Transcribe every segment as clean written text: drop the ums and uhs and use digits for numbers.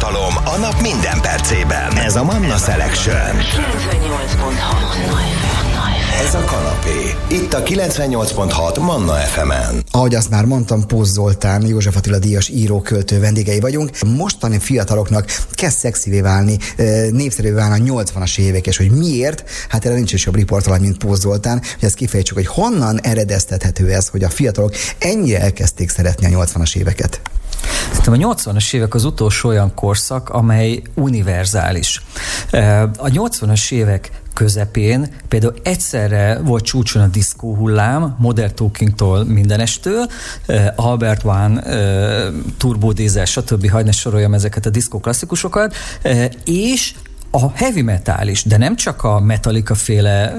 tartalom a nap minden percében. Ez a Manna Selection. 98.6 Ez a kanapé. Itt a 98.6 Manna FM-en. Ahogy azt már mondtam, Pósz Zoltán, József Attila díjas író-költő vendégei vagyunk. Mostani fiataloknak kezd szexivé válni, népszerűvé válni a 80-as évek, és hogy miért? Hát erre nincs is jobb riportalany, mint Pósz Zoltán, hogy ezt kifejtsük, hogy honnan eredeztethető ez, hogy a fiatalok ennyire elkezdték szeretni a 80-as éveket. Szerintem a 80-as évek az utolsó olyan korszak, amely univerzális. A 80-as évek közepén például egyszerre volt csúcson a diszkó hullám, Modern Talkingtól mindenestől, Albert One, Turbo Diesel, stb. Hadd ne soroljam ezeket a diszkó klasszikusokat, és a heavy metal is, de nem csak a Metallica féle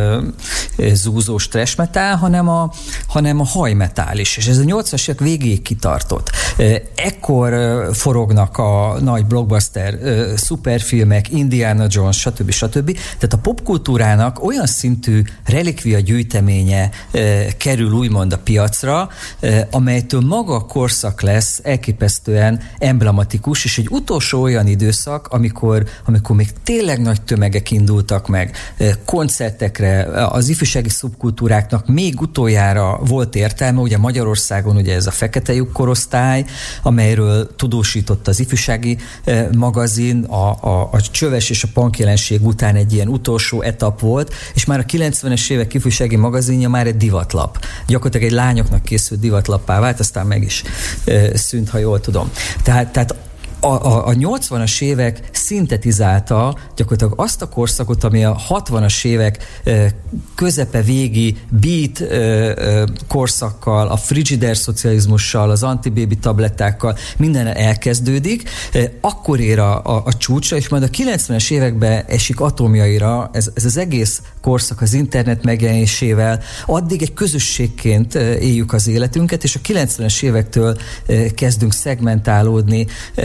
zúzós trash metal, hanem a haj metal is, és ez a 80-as évek végéig kitartott. Ekkor forognak a nagy blockbuster szuperfilmek, Indiana Jones, stb. Tehát a popkultúrának olyan szintű relikvia gyűjteménye kerül úgymond a piacra, amelytől maga a korszak lesz elképesztően emblematikus, és egy utolsó olyan időszak, amikor még tényleg nagy tömegek indultak meg koncertekre, az ifjúsági szubkultúráknak még utoljára volt értelme, ugye Magyarországon ugye ez a fekete lyuk korosztály, amelyről tudósított az ifjúsági magazin, a csöves és a punk jelenség után egy ilyen utolsó etap volt, és már a 90-es évek ifjúsági magazinja már egy divatlap. Gyakorlatilag egy lányoknak készült divatlappá vált, aztán meg is szűnt, ha jól tudom. Tehát a 80-as évek szintetizálta gyakorlatilag azt a korszakot, ami a 60-as évek közepe végi beat korszakkal, a frigider szocializmussal, az antibaby tablettákkal, minden elkezdődik, akkor ér a csúcsra, és majd a 90-es években esik atomjaira ez az egész korszak az internet megjelenésével. Addig egy közösségként éljük az életünket, és a 90-es évektől kezdünk szegmentálódni,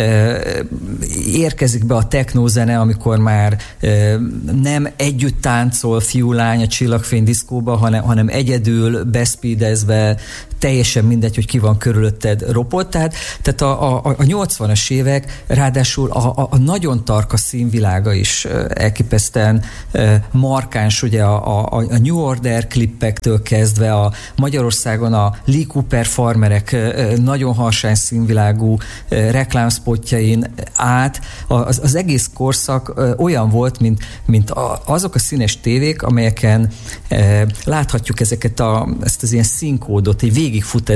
érkezik be a technózene, amikor már nem együtt táncol fiú-lány a Csillagfény diszkóba, hanem egyedül, beszpídezve, teljesen mindegy, hogy ki van körülötted ropott. Tehát a 80-as évek, ráadásul a nagyon tarka színvilága is elképesztően markáns, ugye a New Order klippektől kezdve a Magyarországon a Lee Cooper farmerek nagyon harsány színvilágú reklámspotjain át. Az egész korszak olyan volt, mint azok a színes tévék, amelyeken láthatjuk ezt az ilyen színkódot, így végigfut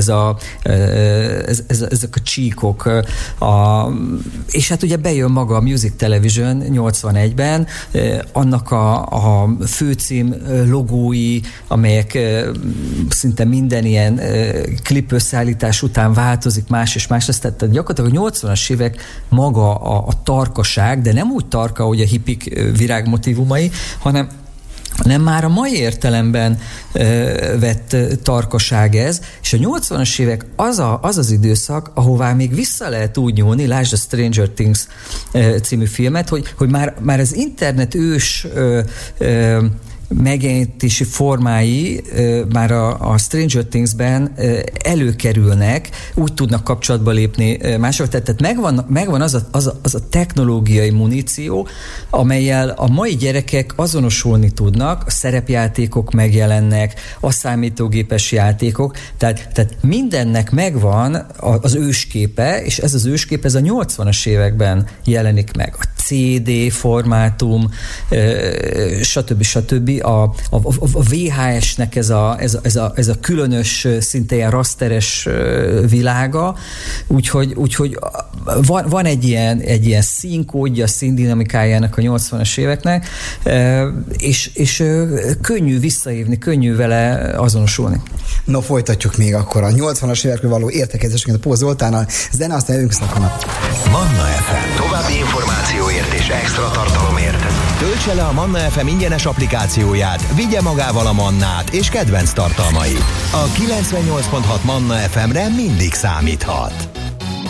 ezek a csíkok. És hát ugye bejön maga a Music Television 81-ben, annak a főcím logói, amelyek szinte minden ilyen klip összeállítás után változik más és más. Tehát gyakorlatilag a 80-as évek maga a tarkaság, de nem úgy tarka, hogy a hippik virágmotívumai, hanem már a mai értelemben vett tarkaság ez, és a 80-as évek az az időszak, ahová még vissza lehet úgy nyúlni, lásd a Stranger Things című filmet, hogy már az internet ős megjelenítési formái már a Stranger Things-ben előkerülnek, úgy tudnak kapcsolatba lépni másokkal. Tehát megvan az a technológiai muníció, amellyel a mai gyerekek azonosulni tudnak, a szerepjátékok megjelennek, a számítógépes játékok, tehát mindennek megvan az ősképe, és ez az őskép ez a 80-as években jelenik meg. A CD formátum, stb. A VHS-nek ez a különös, szinte ilyen rasteres világa, úgyhogy van egy ilyen színkódja, színdinamikájának a 80-as éveknek, és könnyű visszahívni, könnyű vele azonosulni. No, folytatjuk még akkor a 80-as évekről való értekezésünket a Pósz Zoltánnal. Zene, aztán jövünk szakon. Manna FM. További információért és extra tartalomért töltse le a Manna FM ingyenes applikációját, vigye magával a Mannát és kedvenc tartalmait. A 98.6 Manna FM-re mindig számíthat.